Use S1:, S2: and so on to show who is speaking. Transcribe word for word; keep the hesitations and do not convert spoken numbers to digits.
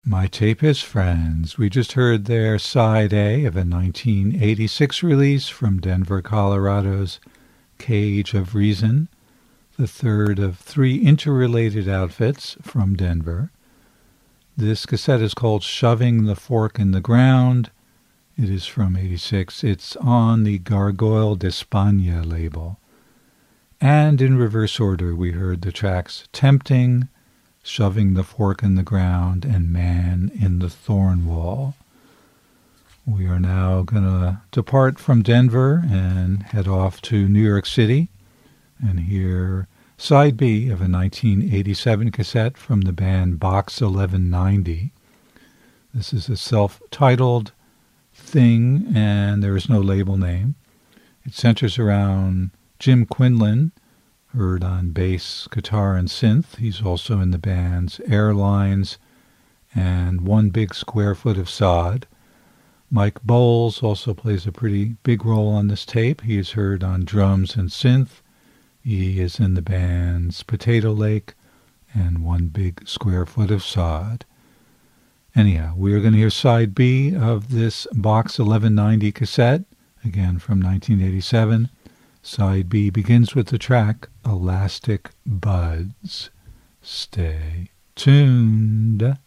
S1: My Tapist friends, we just heard their side A of a nineteen eighty-six release from Denver, Colorado's Cage of Reason, the third of three interrelated outfits from Denver. This cassette is called Shoving the Fork in the Ground. It is from eighty-six. It's on the Gargoyle d'Espagne label. And in reverse order, we heard the tracks Tempting, Shoving the Fork in the Ground, and Man in the Thorn Wall. We are now going to depart from Denver and head off to New York City and hear side B of a nineteen eighty-seven cassette from the band Box eleven ninety. This is a self-titled thing, and there is no label name. It centers around Jim Quinlan, heard on bass, guitar, and synth. He's also in the bands Airlines and One Big Square Foot of Sod. Mike Bowles also plays a pretty big role on this tape. He is heard on drums and synth. He is in the bands Potato Lake and One Big Square Foot of Sod. Anyhow, we are going to hear side B of this Box eleven ninety cassette, again from nineteen eighty-seven. Side B begins with the track Elastic Buds. Stay tuned.